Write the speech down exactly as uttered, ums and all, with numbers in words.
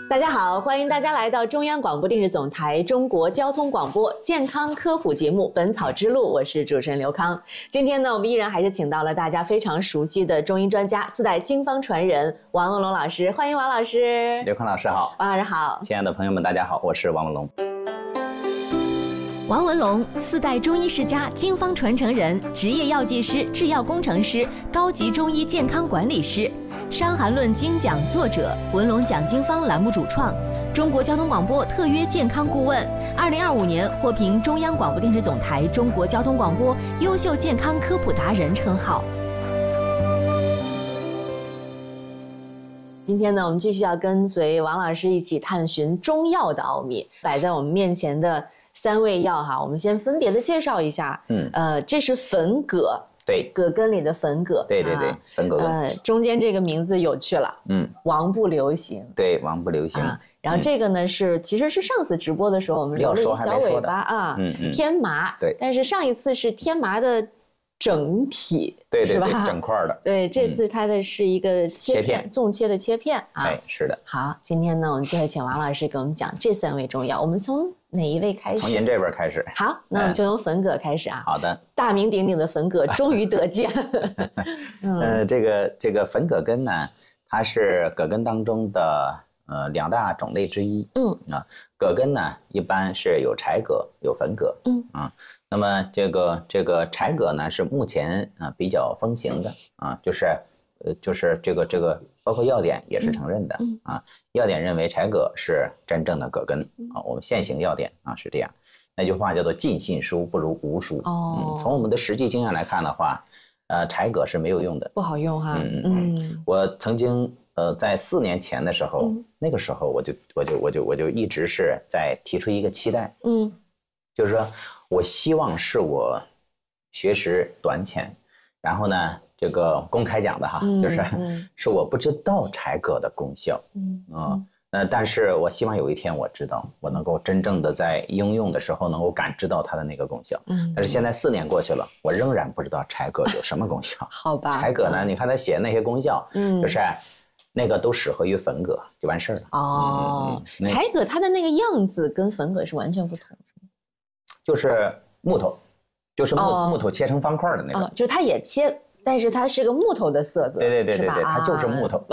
大家好，欢迎大家来到中央广播电视总台中国交通广播健康科普节目《本草之路》，我是主持人刘康。今天呢，我们依然还是请到了大家非常熟悉的中医专家、四代经方传人王文龙老师，欢迎王老师。 刘康老师好， 王老师好， 亲爱的朋友们，大家好，我是王文龙。 王文龙，四代中医世家、经方传承人，职业药剂师、制药工程师，高级中医健康管理师，《伤寒论》精讲作者，文龙讲经方栏目主创，中国交通广播特约健康顾问，二零二五年获评中央广播电视总台中国交通广播优秀健康科普达人称号。 今天呢，我们继续要跟随王老师一起探寻中药的奥秘。摆在我们面前的三味药哈，我们先分别的介绍一下。嗯，呃，这是粉葛， 对， 葛根里的粉葛， 对对对，粉葛根。 呃，中间这个名字有趣了，嗯，王不留行， 对，王不留行。 啊、然后这个呢、嗯、是，其实是上次直播的时候我们留了一小尾巴啊，嗯嗯，天麻， 对， 但是上一次是天麻的整体， 对对对， 是吧？ 整块的。 对，这次它的是一个切片，纵、嗯、切的切片啊。 哎，是的。 好，今天呢，我们就会请王老师给我们讲这三味中药。我们从哪一位开始？ 从您这边开始。 好，那我们就从粉葛开始啊。 好的。 大名鼎鼎的粉葛终于得见。 嗯、呃，这个这个粉葛根呢，它是葛根当中的呃两大种类之一。嗯啊，葛根呢一般是有柴葛，有粉葛。嗯啊。那么这个这个柴葛呢是目前啊比较风行的啊，就是呃就是这个这个包括药典也是承认的啊，药典认为柴葛是真正的葛根啊，我们现行药典啊是这样。那句话叫做尽信书不如无书。哦，嗯，从我们的实际经验来看的话，呃柴葛是没有用的， 不好用哈。 嗯嗯，我曾经呃在四年前的时候，嗯、那个时候我就我就我就我就一直是在提出一个期待，嗯，就是说。我希望是我学识短浅，然后呢，这个公开讲的哈，嗯、就是、嗯、是我不知道柴葛的功效，嗯啊，呃，但是我希望有一天我知道，我能够真正的在应用的时候能够感知到它的那个功效。嗯，但是现在四年过去了，我仍然不知道柴葛有什么功效。 好吧， 柴葛呢，你看他写那些功效，嗯，就是那个都适合于粉葛就完事儿了。 哦，嗯、柴葛它的那个样子跟粉葛是完全不同。 就是木头，就是木、哦、木头切成方块的那种、哦， 就是它也切，但是它是个木头的色泽， 对对对对对，它就是木头。